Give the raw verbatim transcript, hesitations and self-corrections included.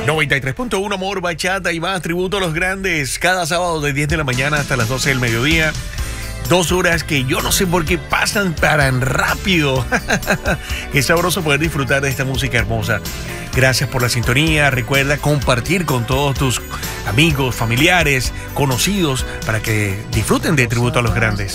noventa y tres punto uno Amor, Bachata y más, tributo a los grandes, cada sábado de diez de la mañana hasta las doce del mediodía. Dos horas que yo no sé por qué pasan tan rápido. Qué sabroso poder disfrutar de esta música hermosa. Gracias por la sintonía. Recuerda compartir con todos tus amigos, familiares, conocidos, para que disfruten de Tributo a los Grandes.